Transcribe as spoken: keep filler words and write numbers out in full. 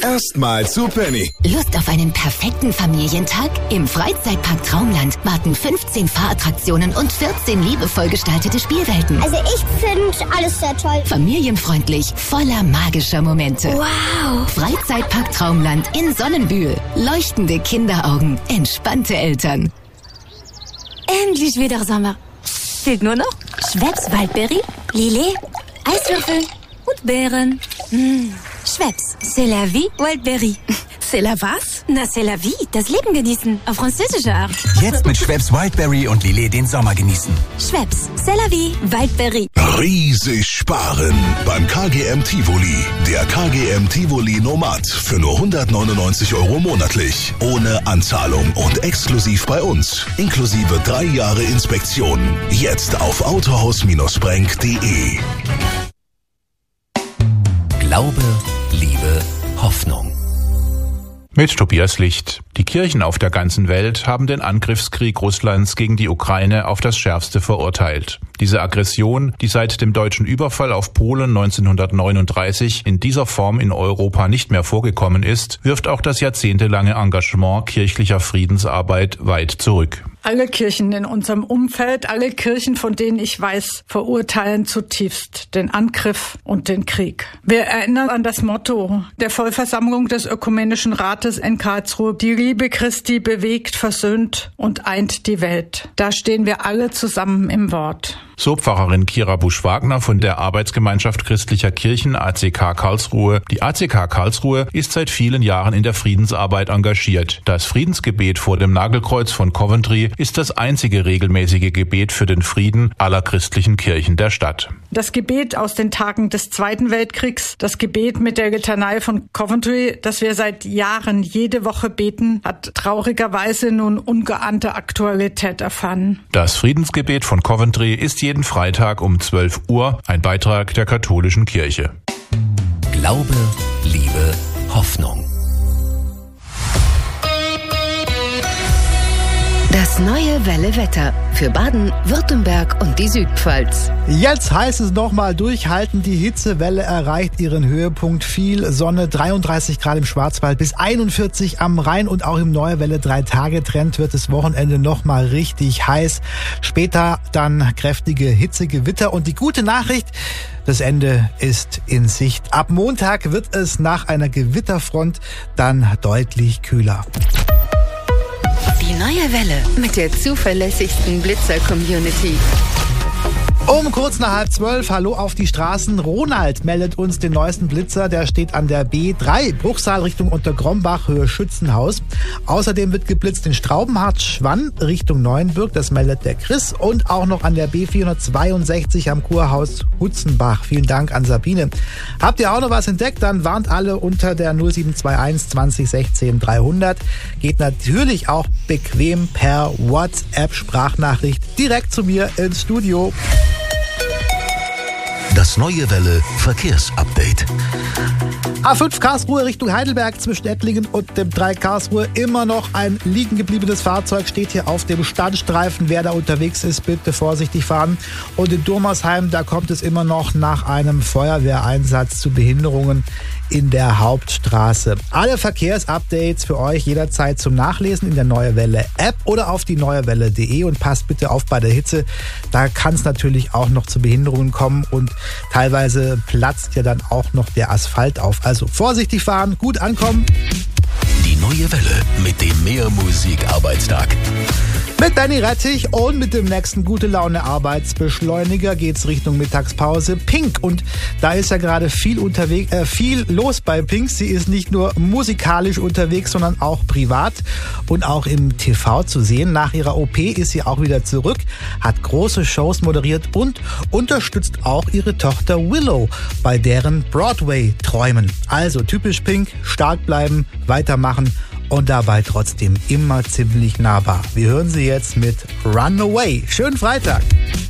Erstmal zu Penny. Lust auf einen perfekten Familientag? Im Freizeitpark Traumland warten fünfzehn Fahrattraktionen und vierzehn liebevoll gestaltete Spielwelten. Also ich finde alles sehr toll. Familienfreundlich, voller magischer Momente. Wow. Freizeitpark Traumland in Sonnenbühl. Leuchtende Kinderaugen, entspannte Eltern. Endlich wieder Sommer. Fehlt nur noch Schweppes Waldberry, Lillet, Eiswürfel und Beeren. Mmh. Schweppes, c'est la vie, Wildberry. C'est la was? Na, c'est la vie, das Leben genießen, auf französische Art. Jetzt mit Schweppes Wildberry und Lillet den Sommer genießen. Schweppes, c'est la vie, Wildberry. Riesig sparen beim K G M Tivoli. Der K G M Tivoli Nomad für nur hundertneunundneunzig Euro monatlich. Ohne Anzahlung und exklusiv bei uns. Inklusive drei Jahre Inspektion. Jetzt auf autohaus Bindestrich brenk punkt de. Glaube, Liebe, Hoffnung. Mit Tobias Licht. Die Kirchen auf der ganzen Welt haben den Angriffskrieg Russlands gegen die Ukraine auf das Schärfste verurteilt. Diese Aggression, die seit dem deutschen Überfall auf Polen neunzehnhundertneununddreißig in dieser Form in Europa nicht mehr vorgekommen ist, wirft auch das jahrzehntelange Engagement kirchlicher Friedensarbeit weit zurück. Alle Kirchen in unserem Umfeld, alle Kirchen, von denen ich weiß, verurteilen zutiefst den Angriff und den Krieg. Wir erinnern an das Motto der Vollversammlung des Ökumenischen Rates in Karlsruhe: Die Liebe Christi bewegt, versöhnt und eint die Welt. Da stehen wir alle zusammen im Wort. So Pfarrerin Kira Busch-Wagner von der Arbeitsgemeinschaft Christlicher Kirchen A C K Karlsruhe. Die A C K Karlsruhe ist seit vielen Jahren in der Friedensarbeit engagiert. Das Friedensgebet vor dem Nagelkreuz von Coventry ist das einzige regelmäßige Gebet für den Frieden aller christlichen Kirchen der Stadt. Das Gebet aus den Tagen des Zweiten Weltkriegs, das Gebet mit der Litanei von Coventry, das wir seit Jahren jede Woche beten, hat traurigerweise nun ungeahnte Aktualität erfahren. Das Friedensgebet von Coventry ist jeden Freitag um zwölf Uhr ein Beitrag der katholischen Kirche. Glaube, Liebe, Hoffnung. Das neue Welle Wetter für Baden, Württemberg und die Südpfalz. Jetzt heißt es nochmal durchhalten. Die Hitzewelle erreicht ihren Höhepunkt. Viel Sonne, dreiunddreißig Grad im Schwarzwald bis einundvierzig am Rhein und auch im Neue Welle drei Tage Trend wird das Wochenende nochmal richtig heiß. Später dann kräftige Hitzegewitter und die gute Nachricht: Das Ende ist in Sicht. Ab Montag wird es nach einer Gewitterfront dann deutlich kühler. Die neue Welle mit der zuverlässigsten Blitzer-Community. Um kurz nach halb zwölf, hallo auf die Straßen. Ronald meldet uns den neuesten Blitzer. Der steht an der B drei, Bruchsal Richtung Untergrombach, Höhe Schützenhaus. Außerdem wird geblitzt in Straubenhardt-Schwann Richtung Neuenbürg. Das meldet der Chris. Und auch noch an der B vierhundertzweiundsechzig am Kurhaus Hutzenbach. Vielen Dank an Sabine. Habt ihr auch noch was entdeckt? Dann warnt alle unter der null sieben zwei eins zwanzig sechzehn dreihundert. Geht natürlich auch bequem per WhatsApp-Sprachnachricht direkt zu mir ins Studio. Das neue Welle Verkehrsupdate. A fünf Karlsruhe Richtung Heidelberg zwischen Ettlingen und dem drei Karlsruhe. Immer noch ein liegen gebliebenes Fahrzeug steht hier auf dem Standstreifen. Wer da unterwegs ist, bitte vorsichtig fahren. Und in Durmersheim, da kommt es immer noch nach einem Feuerwehreinsatz zu Behinderungen in der Hauptstraße. Alle Verkehrsupdates für euch jederzeit zum Nachlesen in der Neue Welle App oder auf die neuewelle punkt de und passt bitte auf bei der Hitze. Da kann es natürlich auch noch zu Behinderungen kommen und teilweise platzt ja dann auch noch der Asphalt auf. Also vorsichtig fahren, gut ankommen. Die neue Welle mit dem Mehr-Musik-Arbeitstag. Mit Benny Rettich und mit dem nächsten Gute-Laune-Arbeitsbeschleuniger geht's Richtung Mittagspause. Pink, und da ist ja gerade viel unterwegs, äh, viel los bei Pink. Sie ist nicht nur musikalisch unterwegs, sondern auch privat und auch im T V zu sehen. Nach ihrer O P ist sie auch wieder zurück, hat große Shows moderiert und unterstützt auch ihre Tochter Willow bei deren Broadway-Träumen. Also typisch Pink, stark bleiben, weitermachen und dabei trotzdem immer ziemlich nahbar. Wir hören sie jetzt mit Run Away. Schönen Freitag!